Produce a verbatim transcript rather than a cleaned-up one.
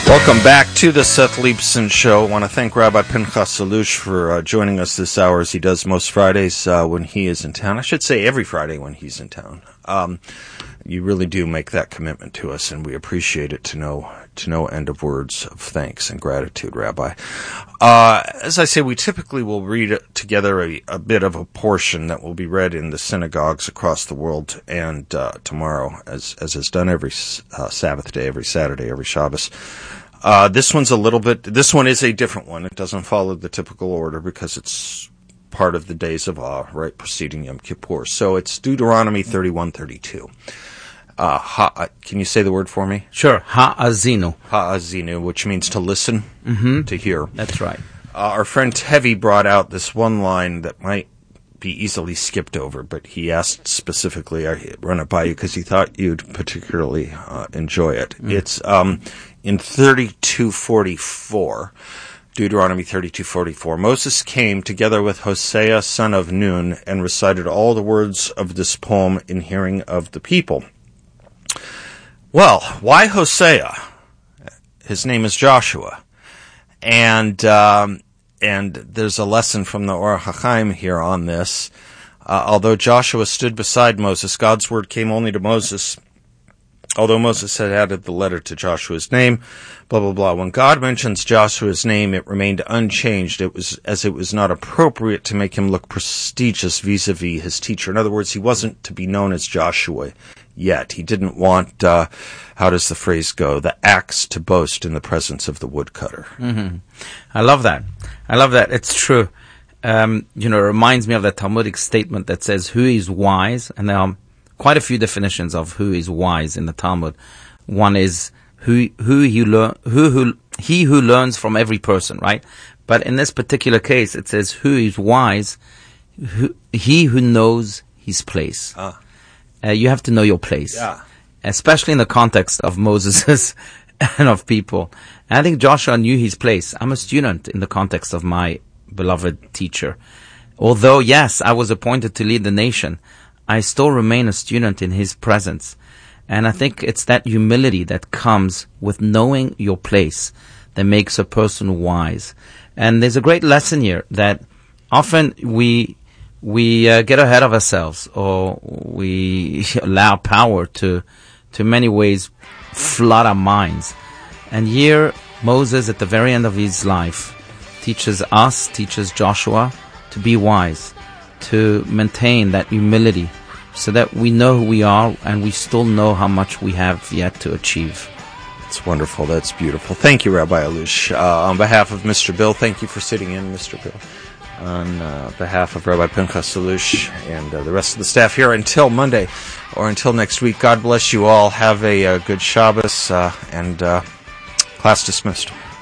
Welcome back to the Seth Leibson Show. I want to thank Rabbi Pinchas Allouche for uh, joining us this hour, as he does most Fridays uh, when he is in town. I should say every Friday when he's in town. Um, you really do make that commitment to us, and we appreciate it to no to no end of words of thanks and gratitude, Rabbi. Uh, as I say, we typically will read together a, a bit of a portion that will be read in the synagogues across the world, and uh, tomorrow, as as is done every uh, Sabbath day, every Saturday, every Shabbos. Uh, this one's a little bit, this one is a different one. It doesn't follow the typical order because it's part of the days of awe, right, preceding Yom Kippur. So it's Deuteronomy thirty-one thirty-two. Uh, ha, can you say the word for me? Sure. Ha'azinu. Ha'azinu, which means to listen, mm-hmm. to hear. That's right. Uh, our friend Tevi brought out this one line that might be easily skipped over, but he asked specifically, I run it by you because he thought you'd particularly uh, enjoy it. Mm. It's um, in thirty-two forty-four, Deuteronomy thirty-two forty-four. Moses came together with Hosea, son of Nun, and recited all the words of this poem in hearing of the people. Well, why Hosea? His name is Joshua. And um, and there's a lesson from the Or HaChaim here on this. Uh, although Joshua stood beside Moses, God's word came only to Moses. Although Moses had added the letter to Joshua's name, blah, blah, blah. When God mentions Joshua's name, it remained unchanged. It was as it was not appropriate to make him look prestigious vis-a-vis his teacher. In other words, he wasn't to be known as Joshua yet. He didn't want, uh, how does the phrase go, the axe to boast in the presence of the woodcutter. Mm-hmm. I love that. I love that. It's true. Um, you know, it reminds me of that Talmudic statement that says, who is wise? And there are quite a few definitions of who is wise in the Talmud. One is who who he learn who who he who learns from every person, right? But in this particular case, it says who is wise, who, he who knows his place. Ah. Uh, you have to know your place, yeah. Especially in the context of Moses and of people. And I think Joshua knew his place. I'm a student in the context of my beloved teacher. Although, yes, I was appointed to lead the nation, I still remain a student in his presence. And I think it's that humility that comes with knowing your place that makes a person wise. And there's a great lesson here that often we we uh, get ahead of ourselves, or we allow power to, to many ways flood our minds. And here, Moses, at the very end of his life, teaches us, teaches Joshua to be wise, to maintain that humility, so that we know who we are and we still know how much we have yet to achieve. That's wonderful. That's beautiful. Thank you, Rabbi Allouche. Uh, on behalf of Mister Bill, thank you for sitting in, Mister Bill. On uh, behalf of Rabbi Pinchas Allouche and uh, the rest of the staff here, until Monday or until next week, God bless you all. Have a uh, good Shabbos uh, and uh, class dismissed.